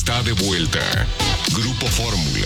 Está de vuelta. Grupo Fórmula.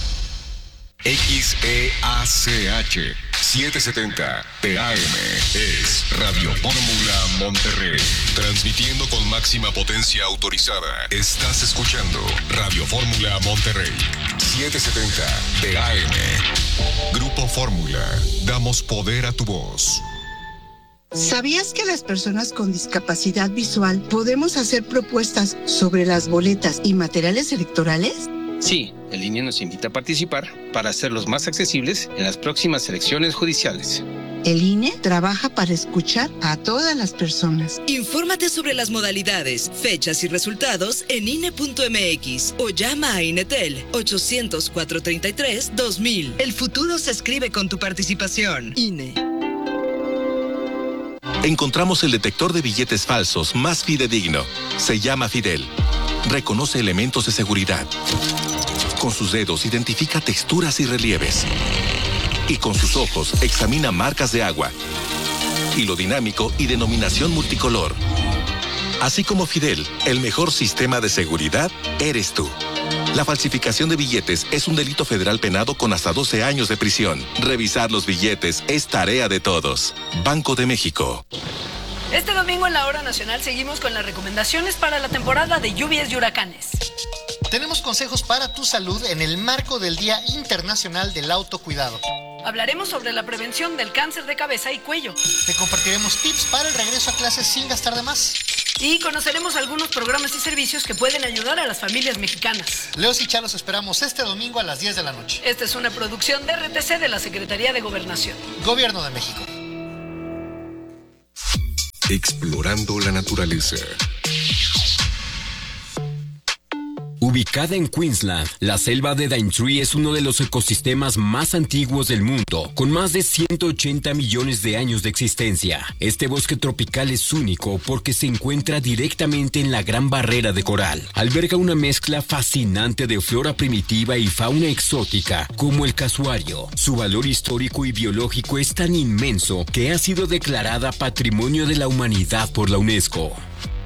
XEACH 770 TAM es Radio Fórmula Monterrey. Transmitiendo con máxima potencia autorizada. Estás escuchando Radio Fórmula Monterrey 770 TAM. Grupo Fórmula. Damos poder a tu voz. ¿Sabías que las personas con discapacidad visual podemos hacer propuestas sobre las boletas y materiales electorales? Sí, el INE nos invita a participar para hacerlos más accesibles en las próximas elecciones judiciales. El INE trabaja para escuchar a todas las personas. Infórmate sobre las modalidades, fechas y resultados en INE.mx o llama a INETEL 800-433-2000. El futuro se escribe con tu participación. INE. Encontramos el detector de billetes falsos más fidedigno. Se llama Fidel. Reconoce elementos de seguridad. Con sus dedos identifica texturas y relieves. Y con sus ojos examina marcas de agua. Hilo dinámico y denominación multicolor. Así como Fidel, el mejor sistema de seguridad eres tú. La falsificación de billetes es un delito federal penado con hasta 12 años de prisión. Revisar los billetes es tarea de todos. Banco de México. Este domingo en la Hora Nacional seguimos con las recomendaciones para la temporada de lluvias y huracanes. Tenemos consejos para tu salud en el marco del Día Internacional del Autocuidado. Hablaremos sobre la prevención del cáncer de cabeza y cuello. Te compartiremos tips para el regreso a clases sin gastar de más. Y conoceremos algunos programas y servicios que pueden ayudar a las familias mexicanas. Leos y Chalos esperamos este domingo a las 10 de la noche. Esta es una producción de RTC de la Secretaría de Gobernación. Gobierno de México. Explorando la naturaleza. Ubicada en Queensland, la selva de Daintree es uno de los ecosistemas más antiguos del mundo, con más de 180 millones de años de existencia. Este bosque tropical es único porque se encuentra directamente en la Gran Barrera de Coral. Alberga una mezcla fascinante de flora primitiva y fauna exótica, como el casuario. Su valor histórico y biológico es tan inmenso que ha sido declarada Patrimonio de la Humanidad por la UNESCO.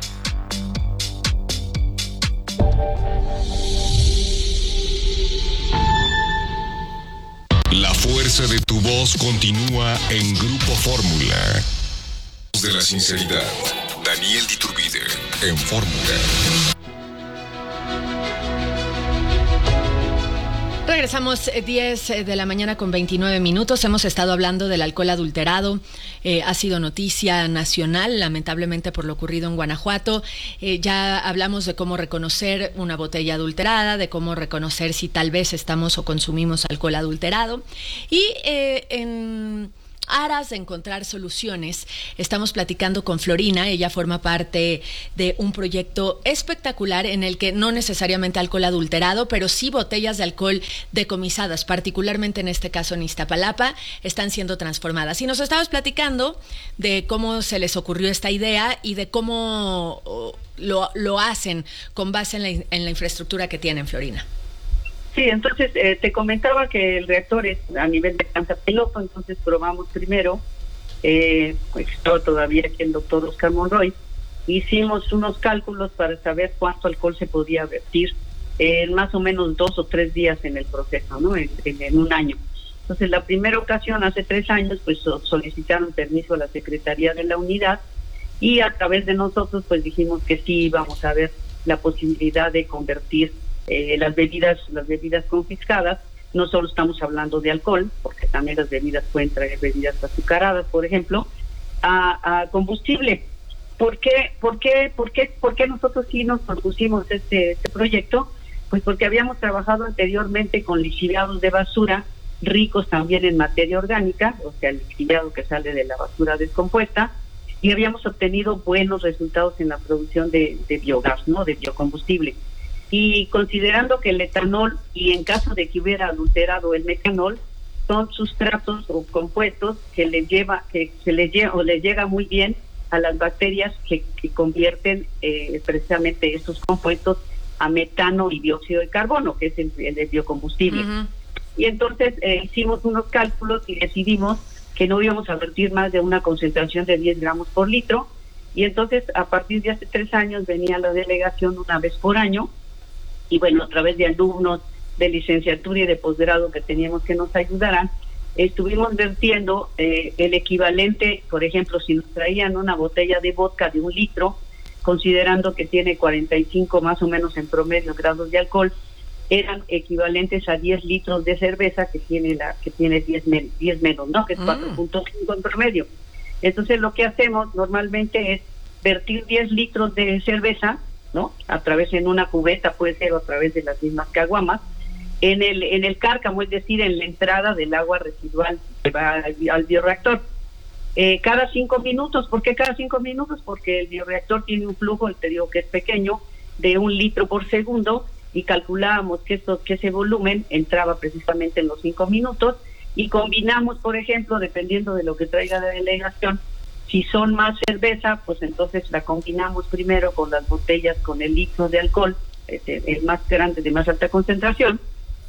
La fuerza de tu voz continúa en Grupo Fórmula. De la sinceridad, Daniel Diturbide, en Fórmula. Regresamos 10 de la mañana con 29 minutos. Hemos estado hablando del alcohol adulterado. Ha sido noticia nacional, lamentablemente, por lo ocurrido en Guanajuato. Ya hablamos de cómo reconocer una botella adulterada, de cómo reconocer si tal vez estamos o consumimos alcohol adulterado. Y en aras de encontrar soluciones, estamos platicando con Florina. Ella forma parte de un proyecto espectacular en el que no necesariamente alcohol adulterado, pero sí botellas de alcohol decomisadas, particularmente en este caso en Iztapalapa, están siendo transformadas. Y nos estabas platicando de cómo se les ocurrió esta idea y de cómo lo hacen con base en la infraestructura que tienen, Florina. Sí, entonces te comentaba que el reactor es a nivel de planta piloto, entonces probamos primero, estaba todavía aquí el doctor Oscar Monroy, hicimos unos cálculos para saber cuánto alcohol se podía vertir en más o menos 2 o 3 días en el proceso, ¿no? En un año. Entonces la primera ocasión, hace 3 años, pues solicitaron permiso a la Secretaría de la Unidad y a través de nosotros pues dijimos que sí íbamos a ver la posibilidad de convertir las bebidas confiscadas. No solo estamos hablando de alcohol, porque también las bebidas pueden traer bebidas azucaradas, por ejemplo, a combustible. ¿Por qué nosotros sí nos propusimos este proyecto? Pues porque habíamos trabajado anteriormente con lixiviados de basura, ricos también en materia orgánica, o sea, el lixiviado que sale de la basura descompuesta, y habíamos obtenido buenos resultados en la producción de biogás, ¿no? De biocombustible. Y considerando que el etanol, y en caso de que hubiera adulterado el metanol, son sustratos o compuestos que les llega muy bien a las bacterias que convierten precisamente estos compuestos a metano y dióxido de carbono, que es el biocombustible. Uh-huh. Y entonces hicimos unos cálculos y decidimos que no íbamos a vertir más de una concentración de 10 gramos por litro, y entonces a partir de hace 3 años venía la delegación una vez por año y bueno, a través de alumnos de licenciatura y de posgrado que teníamos que nos ayudaran, estuvimos vertiendo el equivalente, por ejemplo, si nos traían una botella de vodka de 1 litro, considerando que tiene 45 más o menos en promedio grados de alcohol, eran equivalentes a 10 litros de cerveza que tiene 10 menos, ¿no? Que es 4.5 en promedio. Entonces lo que hacemos normalmente es vertir 10 litros de cerveza, ¿no? A través en una cubeta, puede ser, o a través de las mismas caguamas, en el cárcamo, es decir, en la entrada del agua residual que va al bioreactor. Cada 5 minutos, ¿por qué cada 5 minutos? Porque el bioreactor tiene un flujo, te digo que es pequeño, de 1 litro por segundo, y calculábamos que ese volumen entraba precisamente en los 5 minutos, y combinamos, por ejemplo, dependiendo de lo que traiga la delegación, si son más cerveza, pues entonces la combinamos primero con las botellas con el litro de alcohol, el más grande, de más alta concentración,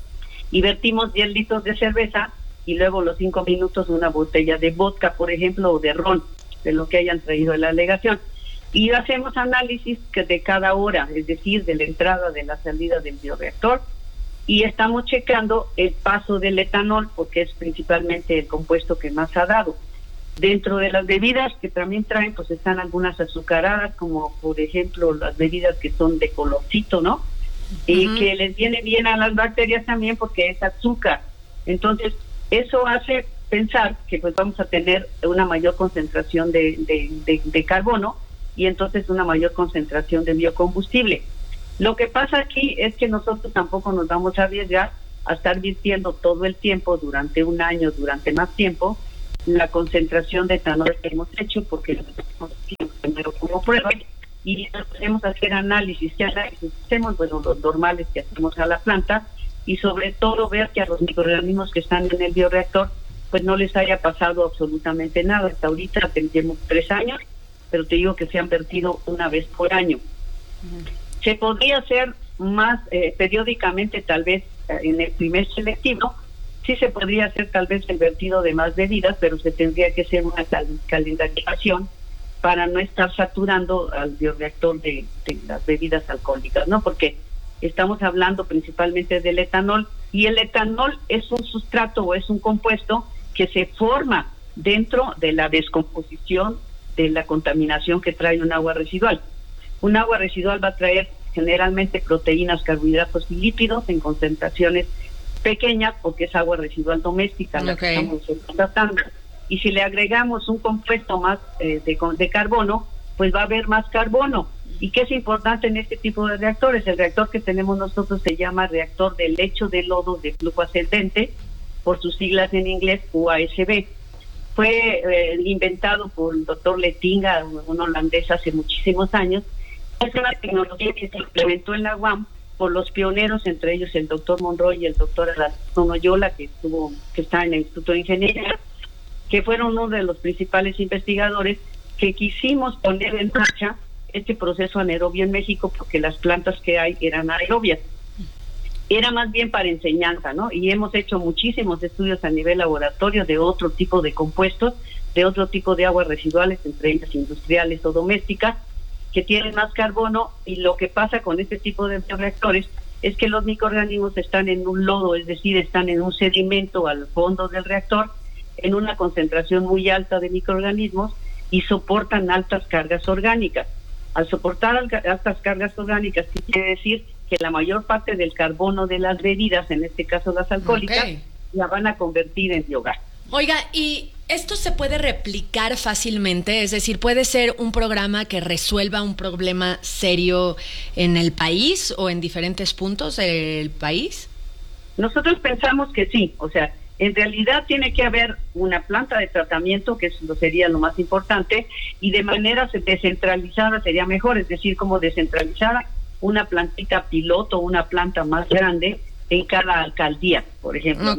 y vertimos 10 litros de cerveza, y luego los 5 minutos una botella de vodka, por ejemplo, o de ron, de lo que hayan traído de la delegación. Y hacemos análisis de cada hora, es decir, de la entrada, de la salida del bioreactor, y estamos checando el paso del etanol, porque es principalmente el compuesto que más ha dado. Dentro de las bebidas que también traen, pues están algunas azucaradas, como por ejemplo las bebidas que son de colorcito, ¿no? Y que les viene bien a las bacterias también porque es azúcar. Entonces, eso hace pensar que pues vamos a tener una mayor concentración de carbono, y entonces una mayor concentración de biocombustible. Lo que pasa aquí es que nosotros tampoco nos vamos a arriesgar a estar virtiendo todo el tiempo, durante un año, durante más tiempo, la concentración de etanol que hemos hecho, porque lo hemos hecho primero como prueba, y podemos hacer análisis. ¿Qué análisis hacemos? Bueno, los normales que hacemos a la planta, y sobre todo ver que a los microorganismos que están en el bioreactor pues no les haya pasado absolutamente nada. Hasta ahorita tenemos 3 años, pero te digo que se han vertido una vez por año. Se podría hacer más periódicamente, tal vez en el primer selectivo, sí se podría hacer tal vez el vertido de más bebidas, pero se tendría que hacer una calendarización para no estar saturando al bioreactor de las bebidas alcohólicas, ¿no? Porque estamos hablando principalmente del etanol, y el etanol es un sustrato o es un compuesto que se forma dentro de la descomposición de la contaminación que trae un agua residual. Un agua residual va a traer generalmente proteínas, carbohidratos y lípidos en concentraciones pequeñas, porque es agua residual doméstica la que estamos tratando. Y si le agregamos un compuesto más de carbono, pues va a haber más carbono. ¿Y qué es importante en este tipo de reactores? El reactor que tenemos nosotros se llama reactor de lecho de lodo de flujo ascendente, por sus siglas en inglés UASB. Fue inventado por el doctor Lettinga, un holandés, hace muchísimos años. Es una tecnología que se implementó en la UAM por los pioneros, entre ellos el doctor Monroy y el doctor Noyola, que está en el Instituto de Ingeniería, que fueron uno de los principales investigadores que quisimos poner en marcha este proceso anaerobio en México, porque las plantas que hay eran aerobias. Era más bien para enseñanza, ¿no? Y hemos hecho muchísimos estudios a nivel laboratorio de otro tipo de compuestos, de otro tipo de aguas residuales, entre ellas industriales o domésticas, que tienen más carbono. Y lo que pasa con este tipo de reactores es que los microorganismos están en un lodo, es decir, están en un sedimento al fondo del reactor, en una concentración muy alta de microorganismos, y soportan altas cargas orgánicas. Al soportar altas cargas orgánicas, ¿qué quiere decir? Que la mayor parte del carbono de las bebidas, en este caso las alcohólicas, la van a convertir en biogás. Oiga, ¿y esto se puede replicar fácilmente? Es decir, ¿puede ser un programa que resuelva un problema serio en el país o en diferentes puntos del país? Nosotros pensamos que sí. O sea, en realidad tiene que haber una planta de tratamiento, que eso sería lo más importante, y de manera descentralizada sería mejor, es decir, como descentralizada, una plantita piloto, una planta más grande en cada alcaldía, por ejemplo.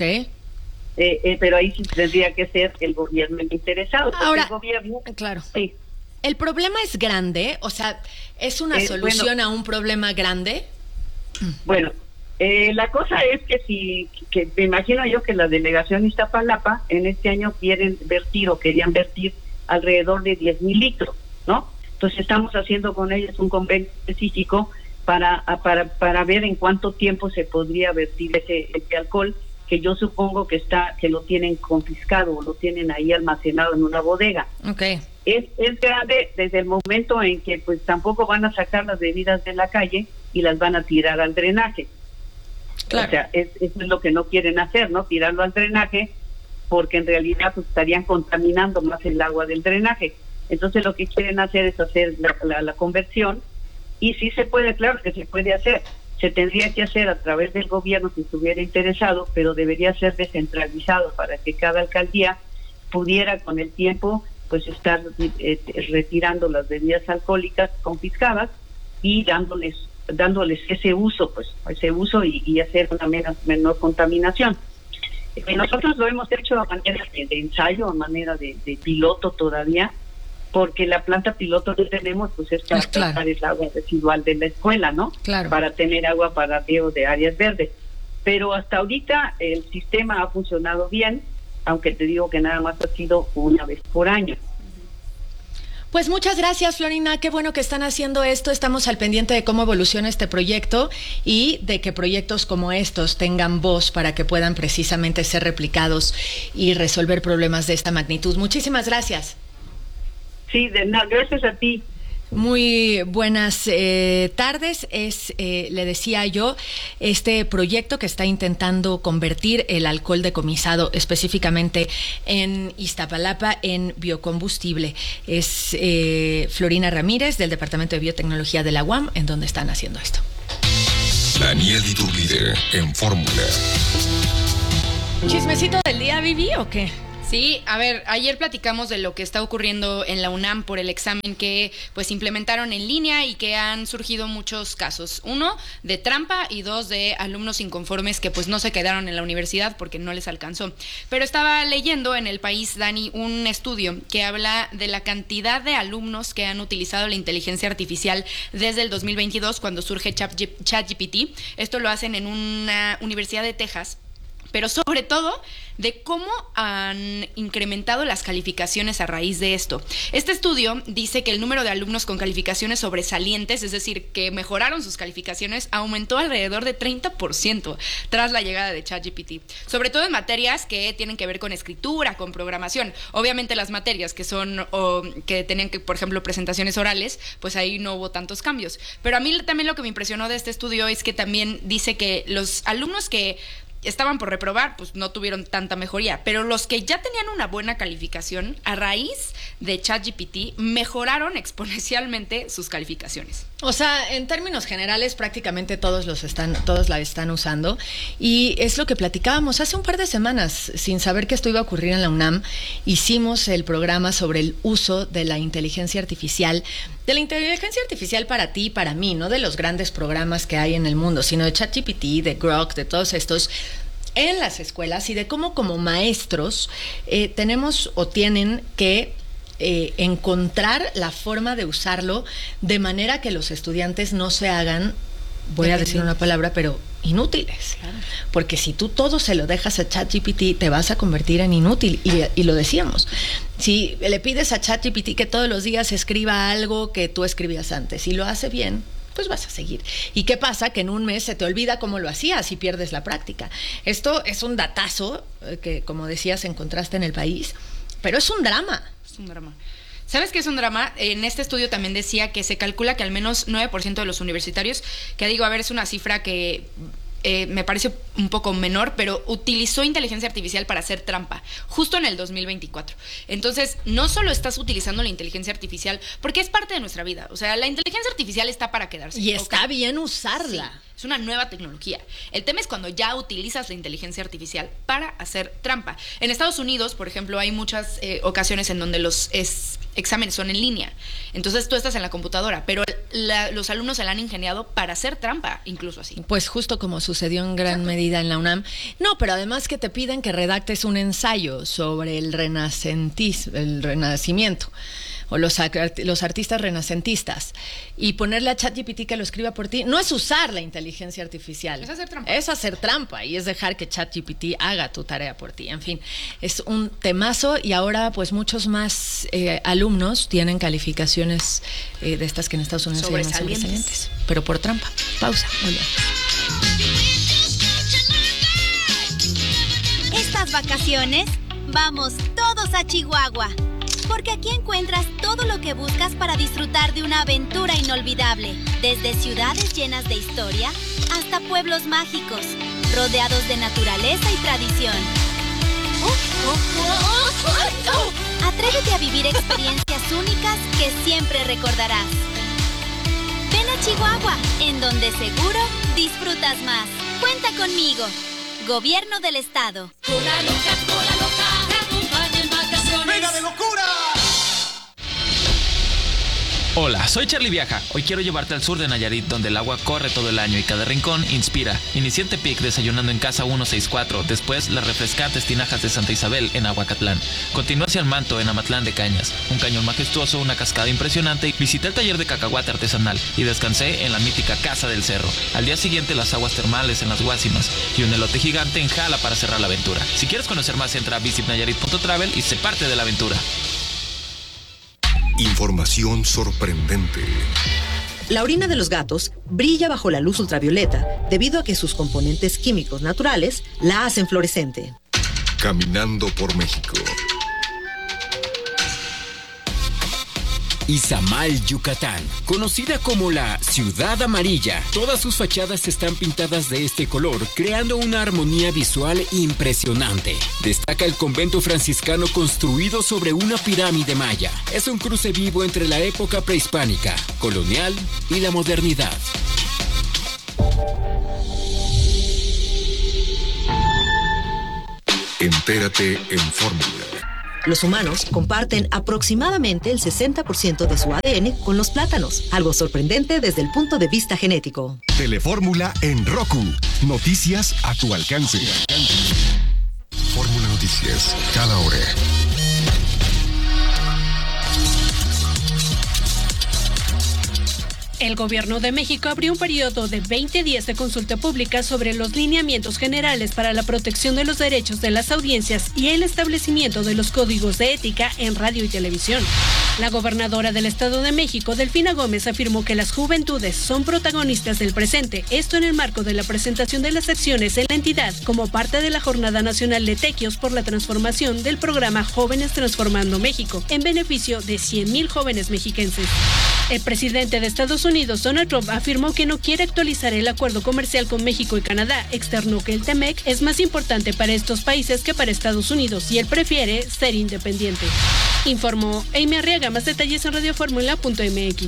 Pero ahí sí tendría que ser el gobierno el interesado. Ahora, el gobierno, claro. Sí. ¿El problema es grande? O sea, ¿es una solución a un problema grande? Bueno, la cosa es que me imagino yo que la delegación Iztapalapa en este año querían vertir alrededor de 10,000 litros, ¿no? Entonces estamos haciendo con ellos un convenio específico para ver en cuánto tiempo se podría vertir ese alcohol, que yo supongo que lo tienen confiscado o lo tienen ahí almacenado en una bodega. Okay. Es grave desde el momento en que pues tampoco van a sacar las bebidas de la calle y las van a tirar al drenaje. Claro. O sea, eso es lo que no quieren hacer, ¿no? Tirarlo al drenaje, porque en realidad pues estarían contaminando más el agua del drenaje. Entonces lo que quieren hacer es hacer la conversión, y sí se puede, claro que se puede hacer. Se tendría que hacer a través del gobierno si estuviera interesado, pero debería ser descentralizado para que cada alcaldía pudiera con el tiempo pues estar retirando las bebidas alcohólicas confiscadas y dándoles ese uso y hacer una menor contaminación. Nosotros lo hemos hecho a manera de ensayo, a manera de piloto todavía, porque la planta piloto que tenemos pues es para tratar el agua residual de la escuela, ¿no? Claro. Para tener agua para riego de áreas verdes. Pero hasta ahorita el sistema ha funcionado bien, aunque te digo que nada más ha sido una vez por año. Pues muchas gracias, Florina, qué bueno que están haciendo esto, estamos al pendiente de cómo evoluciona este proyecto y de que proyectos como estos tengan voz para que puedan precisamente ser replicados y resolver problemas de esta magnitud. Muchísimas gracias. Sí, de nada, gracias a ti. Muy buenas tardes. Le decía yo, este proyecto que está intentando convertir el alcohol decomisado específicamente en Iztapalapa en biocombustible. Es Florina Ramírez del Departamento de Biotecnología de la UAM, en donde están haciendo esto. Daniel Iturbide en Fórmula. ¿Chismecito del día, Vivi, o qué? Sí, a ver, ayer platicamos de lo que está ocurriendo en la UNAM por el examen que pues implementaron en línea y que han surgido muchos casos. 1 de trampa y 2 de alumnos inconformes que pues no se quedaron en la universidad porque no les alcanzó. Pero estaba leyendo en El País, Dani, un estudio que habla de la cantidad de alumnos que han utilizado la inteligencia artificial desde el 2022 cuando surge ChatGPT. Esto lo hacen en una universidad de Texas, pero sobre todo de cómo han incrementado las calificaciones a raíz de esto. Este estudio dice que el número de alumnos con calificaciones sobresalientes, es decir, que mejoraron sus calificaciones, aumentó alrededor de 30% tras la llegada de ChatGPT, sobre todo en materias que tienen que ver con escritura, con programación. Obviamente las materias que son o que tenían que, por ejemplo, presentaciones orales, pues ahí no hubo tantos cambios. Pero a mí también lo que me impresionó de este estudio es que también dice que los alumnos que estaban por reprobar, pues no tuvieron tanta mejoría, pero los que ya tenían una buena calificación, a raíz de ChatGPT, mejoraron exponencialmente sus calificaciones. O sea, en términos generales, prácticamente todos la están usando, y es lo que platicábamos hace un par de semanas, sin saber que esto iba a ocurrir en la UNAM. Hicimos el programa sobre el uso de la inteligencia artificial, para ti y para mí, no de los grandes programas que hay en el mundo, sino de ChatGPT, de Grok, de todos estos en las escuelas, y de cómo como maestros tenemos o tienen que encontrar la forma de usarlo de manera que los estudiantes no se hagan, voy a decir una palabra, pero inútiles. Claro. Porque si tú todo se lo dejas a ChatGPT, te vas a convertir en inútil. Y lo decíamos. Si le pides a ChatGPT que todos los días escriba algo que tú escribías antes y lo hace bien, pues vas a seguir. ¿Y qué pasa? Que en un mes se te olvida cómo lo hacías y pierdes la práctica. Esto es un datazo que, como decías, encontraste en El País, pero es un drama. Es un drama. ¿Sabes qué es un drama? En este estudio también decía que se calcula que al menos 9% de los universitarios, que digo, a ver, es una cifra que me parece un poco menor, pero utilizó inteligencia artificial para hacer trampa, justo en el 2024. Entonces, no solo estás utilizando la inteligencia artificial, porque es parte de nuestra vida. O sea, la inteligencia artificial está para quedarse. Y está bien usarla. Sí, es una nueva tecnología. El tema es cuando ya utilizas la inteligencia artificial para hacer trampa. En Estados Unidos, por ejemplo, hay muchas ocasiones en donde los exámenes son en línea. Entonces tú estás en la computadora, pero los alumnos se la han ingeniado para hacer trampa, incluso así. Pues justo como sucedió en gran medida en la UNAM. No, pero además que te piden que redactes un ensayo sobre el renacimiento. o los artistas renacentistas, y ponerle a ChatGPT que lo escriba por ti, no es usar la inteligencia artificial. Es hacer trampa. Es hacer trampa y es dejar que ChatGPT haga tu tarea por ti. En fin, es un temazo y ahora pues muchos más alumnos tienen calificaciones de estas que en Estados Unidos se llaman sobresalientes, pero por trampa. Pausa. Muy bien. Estas vacaciones, vamos todos a Chihuahua, porque aquí encuentras todo lo que buscas para disfrutar de una aventura inolvidable, desde ciudades llenas de historia hasta pueblos mágicos, rodeados de naturaleza y tradición. Atrévete a vivir experiencias únicas que siempre recordarás. Ven a Chihuahua, en donde seguro disfrutas más. Cuenta conmigo. Gobierno del Estado. Cola loca, te acompaña en vacaciones. ¡Venga de locura! Hola, soy Charlie Viaja. Hoy quiero llevarte al sur de Nayarit, donde el agua corre todo el año y cada rincón inspira. Inicié en Tepic desayunando en Casa 164, después las refrescantes tinajas de Santa Isabel en Aguacatlán. Continué hacia el Manto en Amatlán de Cañas, un cañón majestuoso, una cascada impresionante. Visité el taller de cacahuate artesanal y descansé en la mítica Casa del Cerro. Al día siguiente las aguas termales en las Guásimas y un elote gigante en Jala para cerrar la aventura. Si quieres conocer más, entra a visitnayarit.travel y sé parte de la aventura. Información sorprendente. La orina de los gatos brilla bajo la luz ultravioleta debido a que sus componentes químicos naturales la hacen fluorescente. Caminando por México. Izamal, Yucatán, conocida como la Ciudad Amarilla. Todas sus fachadas están pintadas de este color, creando una armonía visual impresionante. Destaca el convento franciscano construido sobre una pirámide maya. Es un cruce vivo entre la época prehispánica, colonial y la modernidad. Entérate en Fórmula. Los humanos comparten aproximadamente el 60% de su ADN con los plátanos, algo sorprendente desde el punto de vista genético. Telefórmula en Roku. Noticias a tu alcance. Fórmula Noticias, cada hora. El Gobierno de México abrió un periodo de 20 días de consulta pública sobre los lineamientos generales para la protección de los derechos de las audiencias y el establecimiento de los códigos de ética en radio y televisión. La gobernadora del Estado de México, Delfina Gómez, afirmó que las juventudes son protagonistas del presente, esto en el marco de la presentación de las acciones en la entidad como parte de la Jornada Nacional de Tequios por la transformación del programa Jóvenes Transformando México, en beneficio de 100,000 jóvenes mexiquenses. El presidente de Estados Unidos, Donald Trump, afirmó que no quiere actualizar el acuerdo comercial con México y Canadá. Externó que el TEMEC es más importante para estos países que para Estados Unidos y él prefiere ser independiente. Informó Amy Arriaga. Más detalles en radioformula.mx.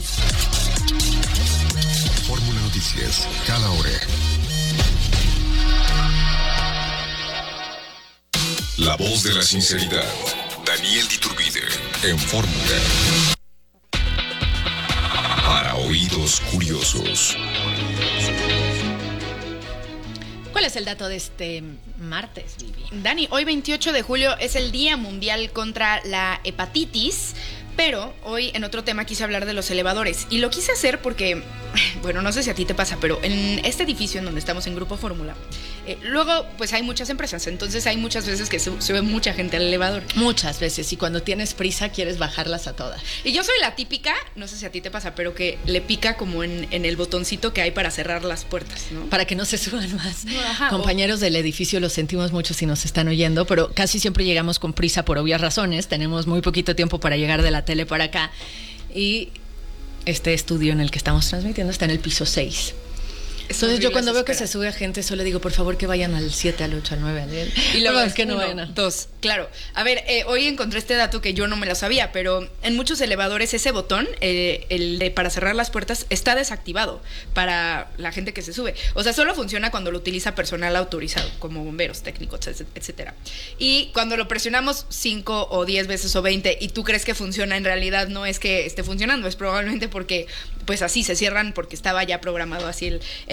Fórmula Noticias, cada hora. La voz de la sinceridad. Daniel Diturbide en Fórmula. Para oídos curiosos. ¿Cuál es el dato de este martes, Vivi? Dani, hoy 28 de julio es el Día Mundial contra la Hepatitis, pero hoy en otro tema quise hablar de los elevadores y lo quise hacer porque, bueno, no sé si a ti te pasa, pero en este edificio en donde estamos en Grupo Fórmula, luego pues hay muchas empresas, entonces hay muchas veces que sube mucha gente al elevador. Muchas veces, y cuando tienes prisa quieres bajarlas a todas. Y yo soy la típica, no sé si a ti te pasa, pero que le pica como en el botoncito que hay para cerrar las puertas, ¿no? Para que no se suban más. Ajá, Compañeros del edificio, lo sentimos mucho si nos están oyendo, pero casi siempre llegamos con prisa por obvias razones. Tenemos muy poquito tiempo para llegar de la tele para acá. Y este estudio en el que estamos transmitiendo está en el piso 6. Entonces yo cuando veo que se sube a gente solo digo, por favor que vayan al 7, al 8, al 9, al 10. Y luego es que no vayan a 2. Claro. A ver, hoy encontré este dato que yo no me lo sabía, pero en muchos elevadores ese botón, el de para cerrar las puertas, está desactivado para la gente que se sube. O sea, solo funciona cuando lo utiliza personal autorizado, como bomberos, técnicos, etcétera. Y cuando lo presionamos 5 o 10 veces o 20 y tú crees que funciona, en realidad no es que esté funcionando, es probablemente porque pues así se cierran porque estaba ya programado así el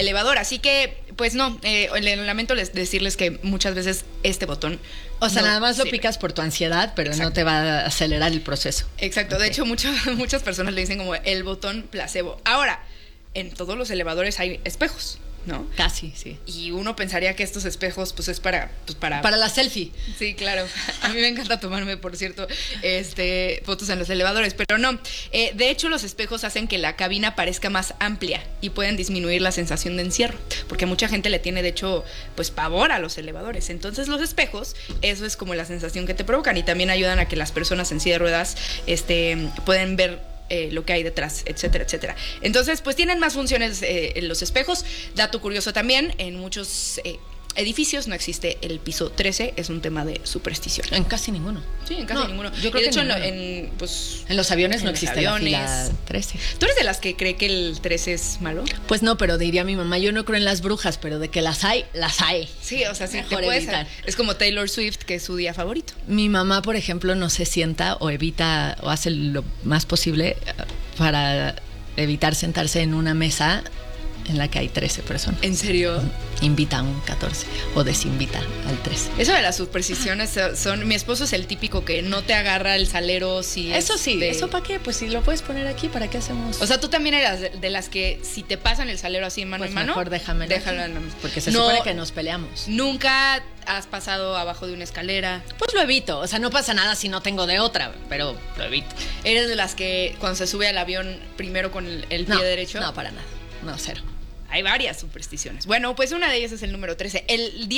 elevador. Así que, pues no, lamento decirles que muchas veces este botón... O sea, nada más lo picas por tu ansiedad, pero no te va a acelerar el proceso. Exacto. De hecho, muchas personas le dicen como el botón placebo. Ahora, en todos los elevadores hay espejos, ¿no? Casi, sí. Y uno pensaría que estos espejos, pues es para la selfie. Sí, claro. A mí me encanta tomarme, por cierto, fotos en los elevadores, pero no. De hecho, los espejos hacen que la cabina parezca más amplia y pueden disminuir la sensación de encierro, porque mucha gente le tiene, de hecho, pues pavor a los elevadores. Entonces, los espejos, eso es como la sensación que te provocan, y también ayudan a que las personas en silla de ruedas pueden ver lo que hay detrás, etcétera, etcétera. Entonces, pues tienen más funciones en los espejos. Dato curioso también, en muchos edificios no existe el piso 13, es un tema de superstición. En casi ninguno. Sí, en casi ninguno. Yo creo de hecho, en los aviones no existe la fila 13. ¿Tú eres de las que cree que el 13 es malo? Pues no, pero diría mi mamá, yo no creo en las brujas, pero de que las hay, las hay. Sí, o sea, sí, te puedes evitar. Es como Taylor Swift, que es su día favorito. Mi mamá, por ejemplo, no se sienta o evita o hace lo más posible para evitar sentarse en una mesa en la que hay 13 personas. ¿En serio? Invita a un 14 o desinvita al 13. Eso de las supersticiones son... Mi esposo es el típico que no te agarra el salero si... Eso sí, ¿eso para qué? Pues si lo puedes poner aquí, ¿para qué hacemos? O sea, tú también eras de las que si te pasan el salero así mano pues en mano... mejor déjalo en la mano. Porque se supone que nos peleamos. Nunca has pasado abajo de una escalera. Pues lo evito, o sea, no pasa nada si no tengo de otra, pero lo evito. ¿Eres de las que cuando se sube al avión primero con el pie derecho? No, para nada, no, cero. Hay varias supersticiones. Bueno, pues una de ellas es el número 13.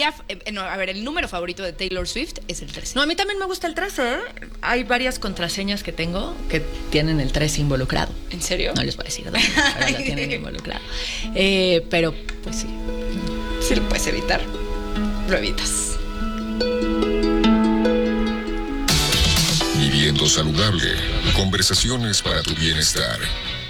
El número favorito de Taylor Swift es el 13. No, a mí también me gusta el 13. Hay varias contraseñas que tengo que tienen el 13 involucrado. ¿En serio? No les voy a decir dónde, pero lo tienen involucrado. Pero, pues sí. Si lo puedes evitar, lo evitas. Viviendo saludable. Conversaciones para tu bienestar.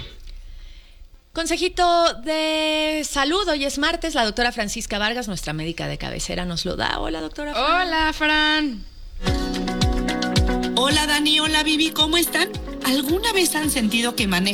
Consejito de salud, hoy es martes, la doctora Francisca Vargas, nuestra médica de cabecera, nos lo da. Hola, doctora Fran. Hola, Fran. Hola, Dani, hola, Vivi, ¿cómo están? ¿Alguna vez han sentido que manejan